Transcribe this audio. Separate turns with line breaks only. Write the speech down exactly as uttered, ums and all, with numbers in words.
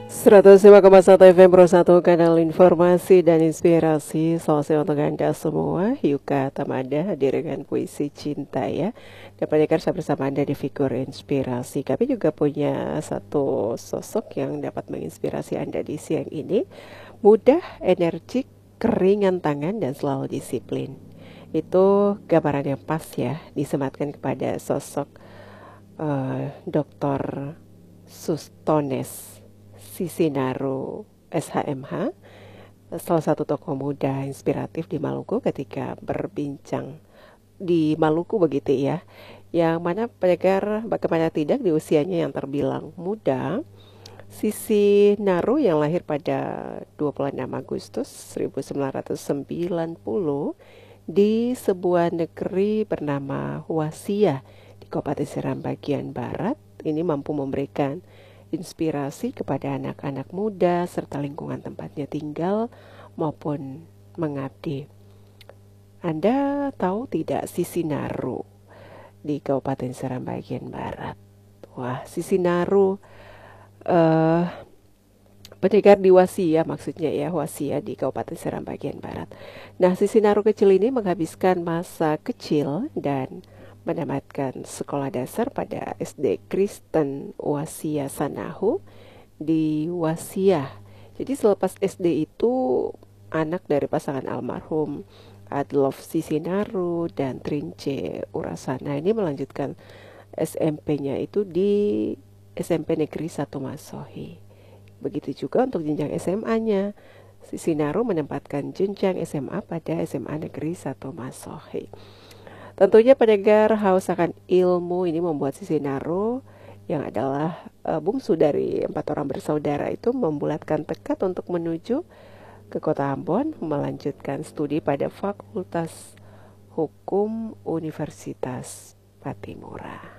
seratus lima koma satu F M Pro satu, kanal informasi dan inspirasi. Selamat siang untuk Anda semua. Yuka Tamada hadir dengan puisi cinta ya. Dapat dengar bersama Anda di figur inspirasi. Kami juga punya satu sosok yang dapat menginspirasi Anda di siang ini. Mudah, energik, keringan tangan, dan selalu disiplin. Itu gambaran yang pas ya, disematkan kepada sosok uh, doktor Sustones Sisinaru S H M H, salah satu tokoh muda inspiratif di Maluku ketika berbincang di Maluku begitu ya. Yang mana penyegar bagaimana tidak di usianya yang terbilang muda, Sisinaru yang lahir pada dua puluh enam Agustus seribu sembilan ratus sembilan puluh di sebuah negeri bernama Huasia di Kabupaten Seram bagian barat, ini mampu memberikan inspirasi kepada anak-anak muda serta lingkungan tempatnya tinggal maupun mengabdi. Anda tahu tidak Sisinaru di Kabupaten Seram bagian barat? Wah, Sisinaru uh, penyegar di Wasia, maksudnya ya, Wasia di Kabupaten Seram bagian barat. Nah, Sisinaru kecil ini menghabiskan masa kecil dan menamatkan sekolah dasar pada S D Kristen Wasia Sanahu di Wasia. Jadi selepas S D itu anak dari pasangan almarhum Adolf Sisinaru dan Trince Urasana ini melanjutkan S M P-nya itu di S M P Negeri satu Masohi. Begitu juga untuk jenjang S M A-nya. Sisinaru menempatkan jenjang S M A pada S M A Negeri satu Masohi. Tentunya penyegar haus akan ilmu ini membuat Sisinaru yang adalah uh, bungsu dari empat orang bersaudara itu membulatkan tekad untuk menuju ke kota Ambon melanjutkan studi pada Fakultas Hukum Universitas Patimura.